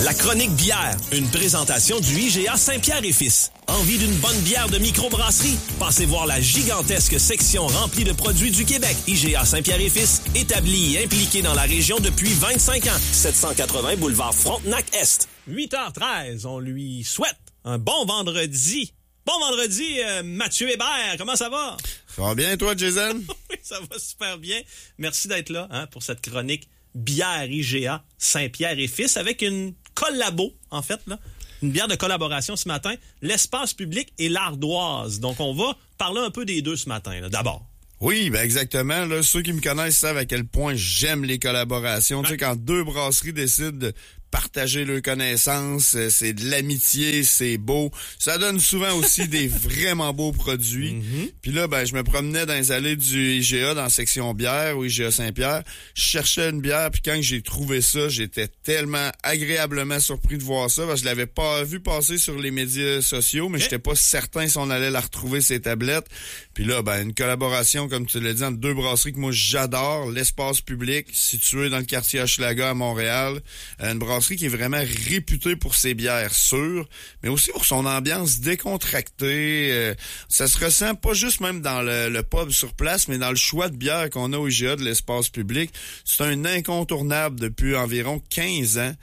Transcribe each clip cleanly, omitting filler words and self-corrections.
La chronique bière, une présentation du IGA Saint-Pierre et Fils. Envie d'une bonne bière de microbrasserie? Passez voir la gigantesque section remplie de produits du Québec. IGA Saint-Pierre et Fils, établi et impliqué dans la région depuis 25 ans. 780 boulevard Frontenac-Est. 8h13, on lui souhaite un bon vendredi. Bon vendredi, Mathieu Hébert, comment ça va? Ça va bien, toi, Jason? Oui, ça va super bien. Merci d'être là pour cette chronique bière IGA Saint-Pierre et Fils avec une collabo, en fait, là. Une bière de collaboration ce matin, l'espace public et l'ardoise. Donc, on va parler un peu des deux ce matin, là, d'abord. Oui, ben exactement. Là, ceux qui me connaissent savent à quel point j'aime les collaborations. Ouais. Tu sais, quand deux brasseries décident de partager leurs connaissances, c'est de l'amitié, c'est beau. Ça donne souvent aussi des vraiment beaux produits. Puis là, ben je me promenais dans les allées du IGA, dans la section bière, au IGA Saint-Pierre. Je cherchais une bière, puis quand j'ai trouvé ça, j'étais tellement agréablement surpris de voir ça, parce que je l'avais pas vu passer sur les médias sociaux, mais j'étais pas certain si on allait la retrouver, ces tablettes. Puis là, ben une collaboration, comme tu l'as dit, entre deux brasseries que moi j'adore, l'espace public, situé dans le quartier Hochelaga à Montréal. Une brasserie qui est vraiment réputée pour ses bières sûres, mais aussi pour son ambiance décontractée. Ça se ressent pas juste même dans le pub sur place, mais dans le choix de bière qu'on a au IGA de l'espace public. C'est un incontournable depuis environ 15 ans.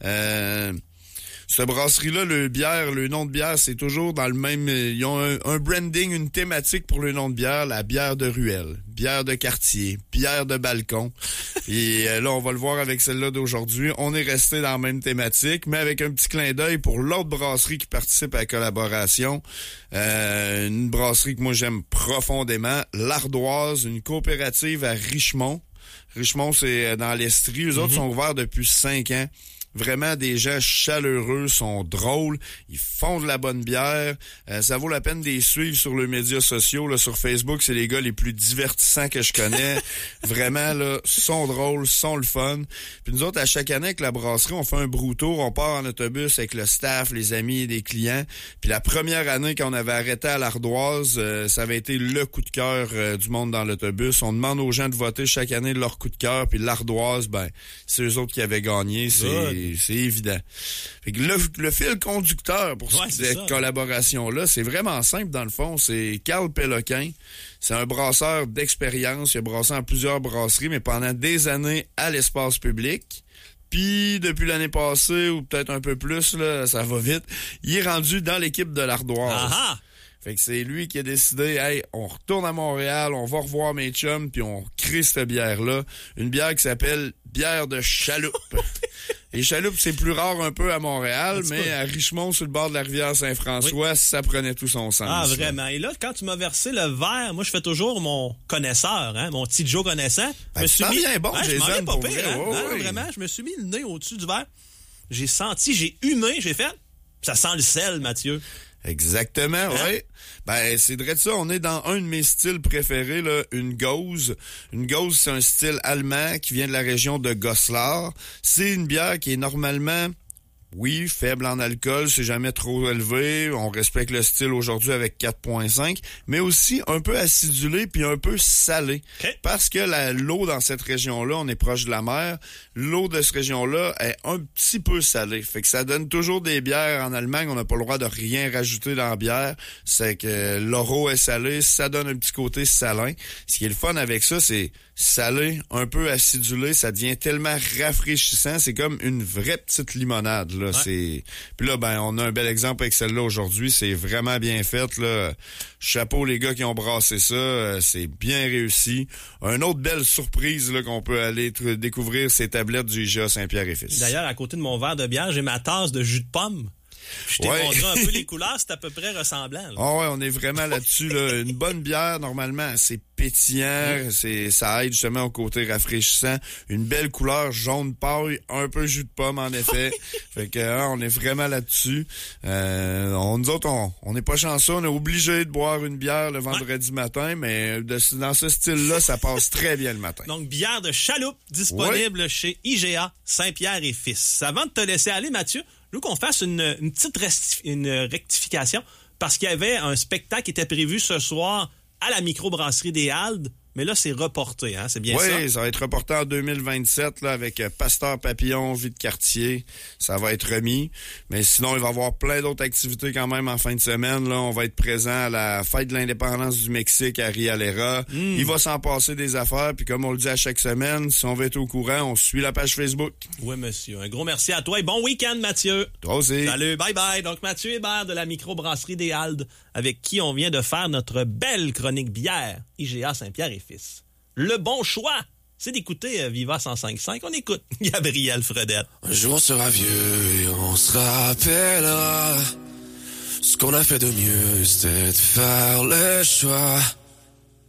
Cette brasserie-là, le nom de bière, c'est toujours dans le même... Ils ont un branding, une thématique pour le nom de bière, la bière de ruelle, bière de quartier, bière de balcon. Et là, on va le voir avec celle-là d'aujourd'hui. On est resté dans la même thématique, mais avec un petit clin d'œil pour l'autre brasserie qui participe à la collaboration. Une brasserie que moi, j'aime profondément, l'Ardoise, une coopérative à Richemont. Richemont, c'est dans l'Estrie. Eux autres sont ouverts depuis 5 ans. Vraiment des gens chaleureux, sont drôles, ils font de la bonne bière. Ça vaut la peine de les suivre sur les médias sociaux. Là, sur Facebook, c'est les gars les plus divertissants que je connais. Vraiment, là, sont drôles, sont le fun. Puis nous autres, à chaque année avec la brasserie, on fait un broutour, on part en autobus avec le staff, les amis et des clients. Puis la première année qu'on avait arrêté à l'Ardoise, ça avait été le coup de cœur du monde dans l'autobus. On demande aux gens de voter chaque année de leur coup de cœur. Puis l'Ardoise, ben, c'est eux autres qui avaient gagné. C'est évident. Fait que le fil conducteur pour cette collaboration-là, c'est vraiment simple dans le fond. C'est Carl Péloquin. C'est un brasseur d'expérience. Il a brassé en plusieurs brasseries, mais pendant des années à l'espace public. Puis, depuis l'année passée, ou peut-être un peu plus, là, ça va vite, il est rendu dans l'équipe de l'Ardoise. Aha! Fait que c'est lui qui a décidé, hey, on retourne à Montréal, on va revoir mes chums, puis on crée cette bière-là. Une bière qui s'appelle bière de chaloupe. Les chaloupes, c'est plus rare un peu à Montréal, mais à Richemont, sur le bord de la rivière Saint-François, ça prenait tout son sens. Ah, vraiment. Et là, quand tu m'as versé le verre, moi, je fais toujours mon connaisseur, mon petit Joe connaissant. Ben, je me suis bien bon, je m'en vais pas pire, oui. Vraiment, je me suis mis le nez au-dessus du verre. J'ai senti, j'ai humé, j'ai fait. Ça sent le sel, Mathieu. Exactement, oui. Ben, c'est vrai de ça. On est dans un de mes styles préférés, là, une Gose. Une Gose, c'est un style allemand qui vient de la région de Goslar. C'est une bière qui est normalement, oui, faible en alcool, c'est jamais trop élevé. On respecte le style aujourd'hui avec 4,5, mais aussi un peu acidulé puis un peu salé. Okay. Parce que l'eau dans cette région-là, on est proche de la mer, l'eau de cette région-là est un petit peu salée. Fait que ça donne toujours des bières en Allemagne, on n'a pas le droit de rien rajouter dans la bière. C'est que l'eau est salée, ça donne un petit côté salin. Ce qui est le fun avec ça, c'est salé, un peu acidulé, ça devient tellement rafraîchissant, c'est comme une vraie petite limonade, là. Ouais. Puis là, ben, on a un bel exemple avec celle-là aujourd'hui, c'est vraiment bien fait, là. Chapeau les gars qui ont brassé ça, c'est bien réussi. Une autre belle surprise, là, qu'on peut aller découvrir, ces tablettes du IGA Saint-Pierre et Fils. D'ailleurs, à côté de mon verre de bière, j'ai ma tasse de jus de pomme. Je t'ai montré un peu les couleurs, c'est à peu près ressemblant. Ah ouais, on est vraiment là-dessus. Là. Une bonne bière, normalement, c'est pétillant, ça aide justement au côté rafraîchissant. Une belle couleur jaune paille, un peu jus de pomme en effet. Fait que on est vraiment là-dessus. Nous autres, on n'est pas chanceux, on est obligé de boire une bière le vendredi matin, mais dans ce style-là, ça passe très bien le matin. Donc, bière de chaloupe disponible chez IGA Saint-Pierre et Fils. Avant de te laisser aller, Mathieu, je veux qu'on fasse une petite rectification parce qu'il y avait un spectacle qui était prévu ce soir à la microbrasserie des Halles Mais là, c'est reporté, hein? C'est bien ça? Oui, ça va être reporté en 2027 là, avec Pasteur Papillon, Vie de quartier. Ça va être remis. Mais sinon, il va y avoir plein d'autres activités quand même en fin de semaine. Là, on va être présent à la fête de l'indépendance du Mexique à Rialera. Il va s'en passer des affaires. Puis comme on le dit à chaque semaine, si on veut être au courant, on suit la page Facebook. Oui, monsieur. Un gros merci à toi et bon week-end, Mathieu. Toi aussi. Salut, bye-bye. Donc, Mathieu Hébert de la microbrasserie des Haldes, avec qui on vient de faire notre belle chronique bière, IGA Saint-Pierre et Fils. Le bon choix, c'est d'écouter Viva 105.5. On écoute Gabriel Fredette. Un jour on sera vieux et on se rappellera. Ce qu'on a fait de mieux, c'était de faire le choix.